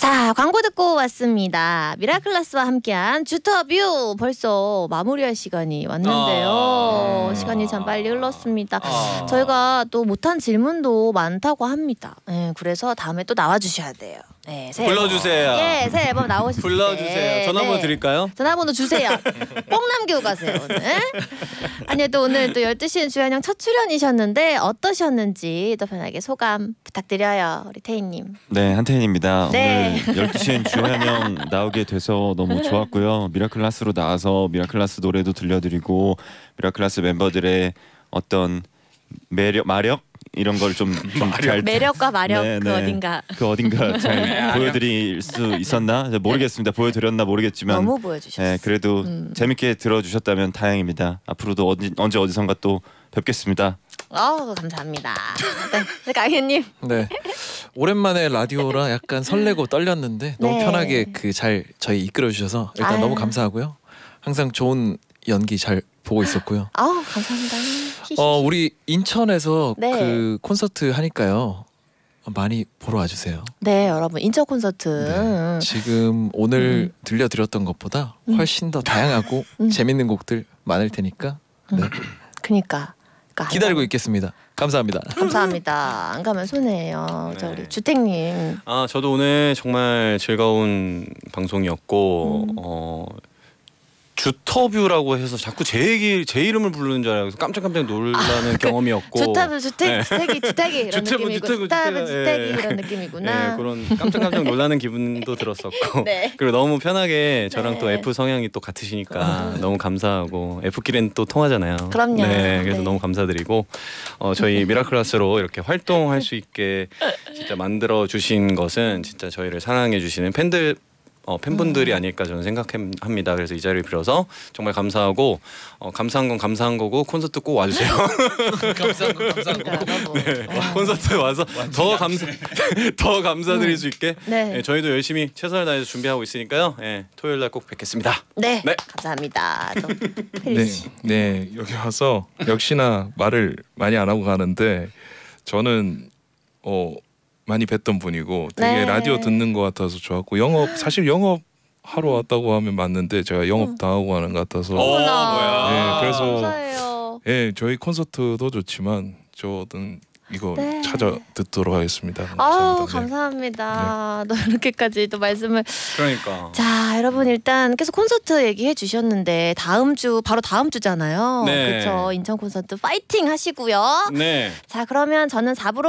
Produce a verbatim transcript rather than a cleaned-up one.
자, 광고 듣고 왔습니다. 미라클라스와 함께한 주터뷰 벌써 마무리할 시간이 왔는데요. 아... 시간이 참 빨리 흘렀습니다. 아... 저희가 또 못한 질문도 많다고 합니다. 네, 그래서 다음에 또 나와주셔야 돼요. 네, 새해 불러주세요. 앨범. 예, 새 앨범 나오실 때 불러주세요. 전화번호 네. 드릴까요? 전화번호 주세요. 꼭 남기고 가세요 오늘. 아니요, 또 오늘 또 열두 시엔 주현영 첫 출연이셨는데 어떠셨는지 또 편하게 소감 부탁드려요, 우리 태희님. 네, 한태인입니다. 네. 오늘 열두 시엔 주현영 나오게 돼서 너무 좋았고요. 미라클라스로 나와서 미라클라스 노래도 들려드리고 미라클라스 멤버들의 어떤 매력, 마력 이런 걸 좀 잘 매력과 마력 네, 그 네. 어딘가 그 어딘가 잘 보여드릴 수 있었나 모르겠습니다. 보여드렸나 모르겠지만 너무 보여주셨어요. 네, 그래도 음. 재밌게 들어주셨다면 다행입니다. 앞으로도 언제, 언제 어디선가 또 뵙겠습니다. 어, 감사합니다. 네, 강현님. 네, 오랜만에 라디오라 약간 설레고 떨렸는데 너무 네. 편하게 그 잘 저희 이끌어 주셔서 일단 아유. 너무 감사하고요. 항상 좋은 연기 잘 보고 있었고요. 아우, 감사합니다. 어, 우리 인천에서 네. 그 콘서트 하니까요. 많이 보러 와주세요. 네, 여러분 인천 콘서트 네. 지금 오늘 음. 들려드렸던 것보다 훨씬 더 다양하고 음. 재밌는 곡들 많을 테니까 네. 그니까, 그러니까 기다리고 있겠습니다. 감사합니다. 감사합니다. 안 가면 손해예요. 저 네. 우리 주택님. 아, 저도 오늘 정말 즐거운 방송이었고 음. 어, 주터뷰라고 해서 자꾸 제 얘기 제 이름을 부르는 줄 알고 깜짝깜짝 놀라는 아, 경험이었고 주터뷰 주택 네. 주택이 주택이 이런 주택은 느낌이고 주택은 주택은 주택은, 주택이 예. 이런 느낌이구나. 네, 그런 깜짝깜짝 놀라는 기분도 들었었고 네. 그리고 너무 편하게 저랑 네. 또 F 성향이 또 같으시니까 너무 감사하고 F끼리는 또 통하잖아요. 그럼요. 네, 그래서 네. 너무 감사드리고 어, 저희 미라클라스로 이렇게 활동할 수 있게 진짜 만들어 주신 것은 진짜 저희를 사랑해 주시는 팬들 어, 팬분들이 아닐까 저는 생각합니다. 그래서 이 자리를 빌어서 정말 감사하고 어, 감사한 건 감사한 거고 콘서트 꼭 와주세요. 감사한 거 감사한 거. 네. 콘서트 와서 더 감사 더 감사드릴 수 있게 네. 예, 저희도 열심히 최선을 다해서 준비하고 있으니까요. 예, 토요일 날 꼭 뵙겠습니다. 네, 네. 감사합니다. 또 네, 펠리 씨. 네 여기 와서 역시나 말을 많이 안 하고 가는데 저는 어 많이 뵀던 분이고 되게 네. 라디오 듣는 것 같아서 좋았고 영업 사실 영업 하러 왔다고 하면 맞는데 제가 영업 당하고 가는 것 같아서 어머나. 뭐야. 네, 그래서 감사해요. 예 저희 콘서트도 좋지만 저는 이거 네. 찾아 듣도록 하겠습니다. 아우, 감사합니다. 네. 감사합니다. 또 이렇게까지 또 말씀을. 그러니까. 자, 여러분 일단 계속 콘서트 얘기해 주셨는데 다음 주 바로 다음 주잖아요. 네. 그렇죠. 인천 콘서트 파이팅 하시고요. 네. 자, 그러면 저는 사 부로